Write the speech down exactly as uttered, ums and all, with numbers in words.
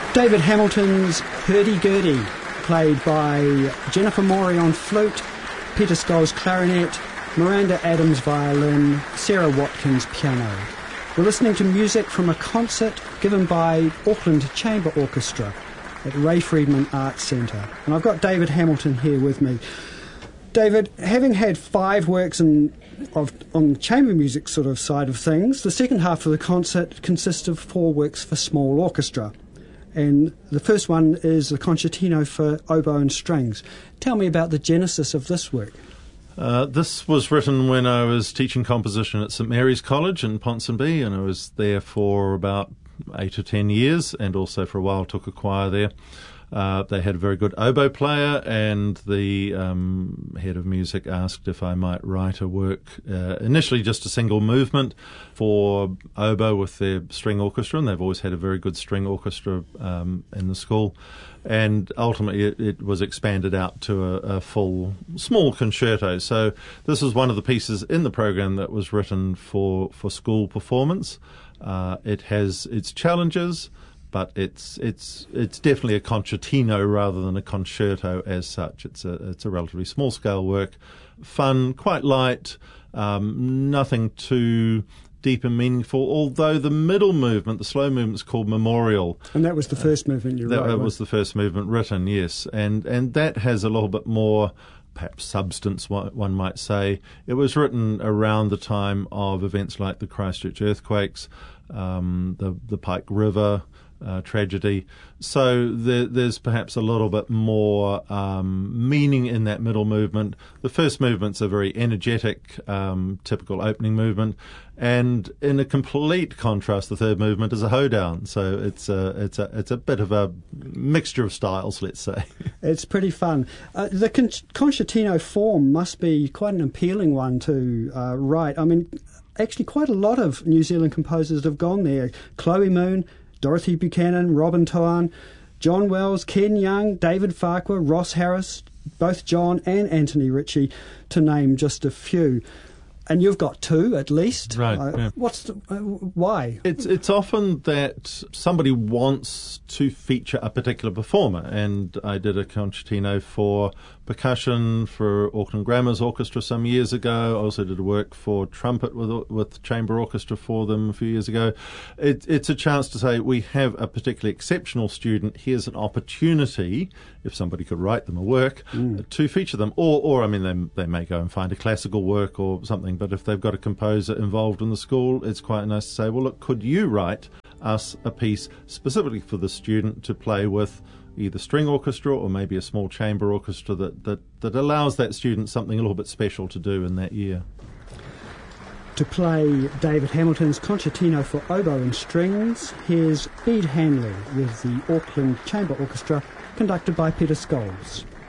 David Hamilton's Hurdy-Gurdy, played by Jennifer Morey on flute, Peter Scholes clarinet, Miranda Adams violin, Sarah Watkins piano. We're listening to music from a concert given by Auckland Chamber Orchestra at Ray Friedman Arts Centre. And I've got David Hamilton here with me. David, having had five works in, of, on the chamber music sort of side of things, the second half of the concert consists of four works for small orchestra. And the first one is the Concertino for Oboe and Strings. Tell me about the genesis of this work. Uh, this was written when I was teaching composition at St Mary's College in Ponsonby, and I was there for about eight or ten years, and also for a while took a choir there. Uh, they had a very good oboe player, and the um, head of music asked if I might write a work, uh, initially just a single movement for oboe with their string orchestra, and they've always had a very good string orchestra um, in the school. And ultimately it, it was expanded out to a, a full small concerto. So this is one of the pieces in the program that was written for, for school performance. Uh, it has its challenges, but it's it's it's definitely a concertino rather than a concerto as such. It's a it's a relatively small scale work, fun, quite light, um, nothing too deep and meaningful. Although the middle movement, the slow movement, is called Memorial, and that was the first uh, movement you wrote. That was the first movement written, yes, and and that has a little bit more, perhaps substance, one might say. It was written around the time of events like the Christchurch earthquakes, um, the the Pike River uh, tragedy. So there, there's perhaps a little bit more um, meaning in that middle movement. The first movement's a very energetic, um, typical opening movement, and in a complete contrast, the third movement is a hoedown. So it's a it's a it's a bit of a mixture of styles, let's say. It's pretty fun. Uh, the con- concertino form must be quite an appealing one to uh, write. I mean, actually, quite a lot of New Zealand composers have gone there. Chloe Moon, Dorothy Buchanan, Robin Toan, John Wells, Ken Young, David Farquhar, Ross Harris, both John and Anthony Ritchie, to name just a few. And you've got two, at least. Right. Uh, yeah. What's the, uh, why? It's it's often that somebody wants to feature a particular performer, and I did a concertino for percussion for Auckland Grammar's Orchestra some years ago. I also did a work for trumpet with with chamber orchestra for them a few years ago. It, it's a chance to say we have a particularly exceptional student. Here's an opportunity, if somebody could write them a work, mm. to feature them. Or, or I mean, they they may go and find a classical work or something. But if they've got a composer involved in the school, it's quite nice to say, well, look, could you write us a piece specifically for the student to play with either string orchestra or maybe a small chamber orchestra that, that, that allows that student something a little bit special to do in that year. To play David Hamilton's Concertino for Oboe and Strings, here's Bede Hanley with the Auckland Chamber Orchestra, conducted by Peter Scholes.